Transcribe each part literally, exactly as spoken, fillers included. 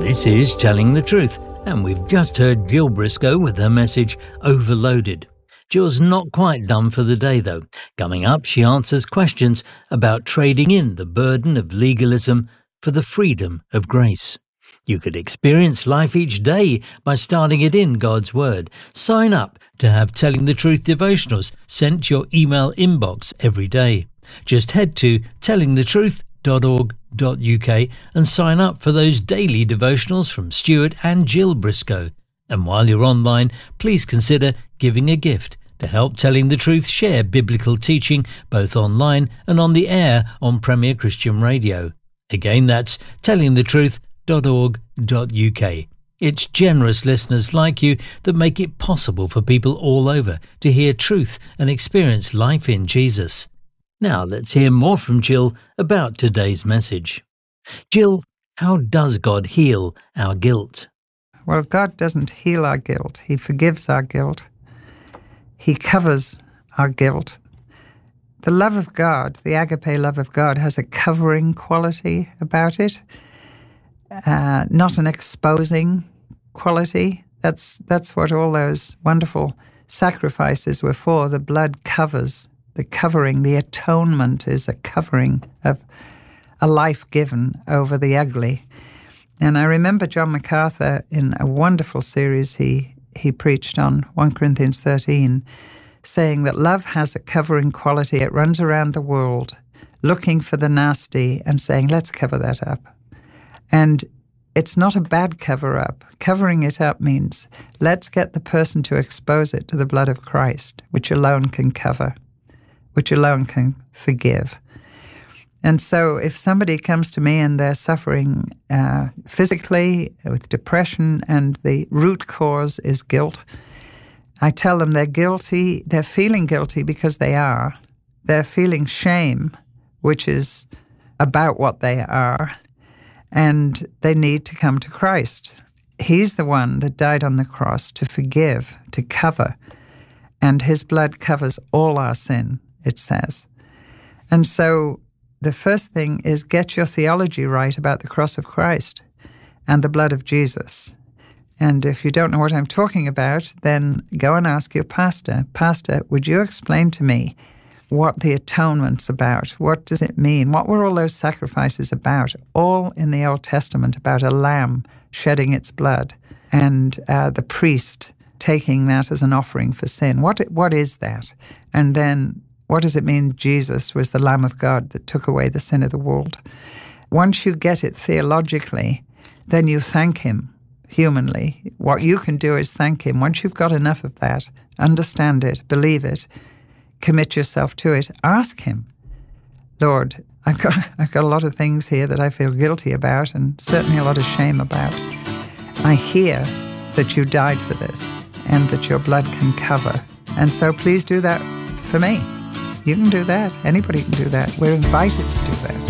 This is Telling the Truth, and we've just heard Jill Briscoe with her message, Overloaded. Jill's not quite done for the day, though. Coming up, she answers questions about trading in the burden of legalism for the freedom of grace. You could experience life each day by starting it in God's Word. Sign up to have Telling the Truth devotionals sent to your email inbox every day. Just head to telling the truth dot org dot U K and sign up for those daily devotionals from Stuart and Jill Briscoe. And while you're online, please consider giving a gift to help Telling the Truth share biblical teaching both online and on the air on Premier Christian Radio. Again, that's telling the truth dot org dot U K. It's generous listeners like you that make it possible for people all over to hear truth and experience life in Jesus. Now let's hear more from Jill about today's message. Jill, how does God heal our guilt? Well, God doesn't heal our guilt. He forgives our guilt. He covers our guilt. The love of God, the agape love of God, has a covering quality about it, uh, not an exposing quality. That's, that's what all those wonderful sacrifices were for. The blood covers. The covering, the atonement is a covering of a life given over the ugly. And I remember John MacArthur in a wonderful series he, he preached on First Corinthians thirteen, saying that love has a covering quality. It runs around the world looking for the nasty and saying, let's cover that up. And it's not a bad cover-up. Covering it up means let's get the person to expose it to the blood of Christ, which alone can cover, which alone can forgive. And so if somebody comes to me and they're suffering uh, physically with depression and the root cause is guilt, I tell them they're guilty, they're feeling guilty because they are. They're feeling shame, which is about what they are, and they need to come to Christ. He's the one that died on the cross to forgive, to cover, and his blood covers all our sin, it says. And so the first thing is get your theology right about the cross of Christ and the blood of Jesus. And if you don't know what I'm talking about, then go and ask your pastor, Pastor, would you explain to me what the atonement's about? What does it mean? What were all those sacrifices about? All in the Old Testament about a lamb shedding its blood and uh, the priest taking that as an offering for sin. What What is that? And then what does it mean Jesus was the Lamb of God that took away the sin of the world? Once you get it theologically, then you thank him humanly. What you can do is thank him. Once you've got enough of that, understand it, believe it, commit yourself to it, ask him, Lord, I've got, I've got a lot of things here that I feel guilty about and certainly a lot of shame about. I hear that you died for this and that your blood can cover. And so please do that for me. You can do that. Anybody can do that. We're invited to do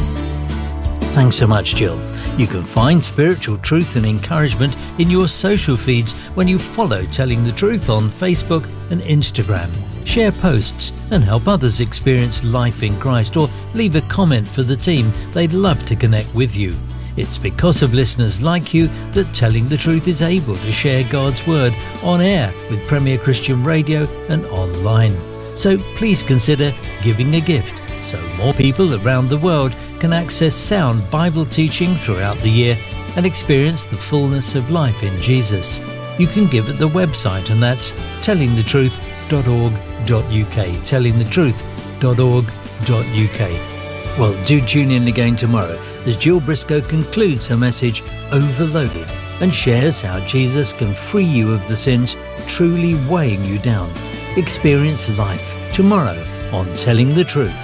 that. Thanks so much, Jill. You can find spiritual truth and encouragement in your social feeds when you follow Telling the Truth on Facebook and Instagram. Share posts and help others experience life in Christ, or leave a comment for the team. They'd love to connect with you. It's because of listeners like you that Telling the Truth is able to share God's Word on air with Premier Christian Radio and online. So please consider giving a gift so more people around the world can access sound Bible teaching throughout the year and experience the fullness of life in Jesus. You can give at the website, and that's telling the truth dot org dot U K, telling the truth dot org dot U K. Well, do tune in again tomorrow as Jill Briscoe concludes her message, Overloaded, and shares how Jesus can free you of the sins truly weighing you down. Experience life tomorrow on Telling the Truth.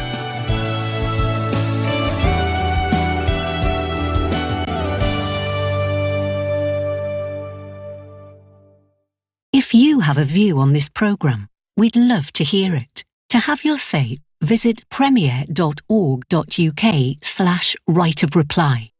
If you have a view on this programme, we'd love to hear it. To have your say, visit premier dot org dot U K slash right of reply.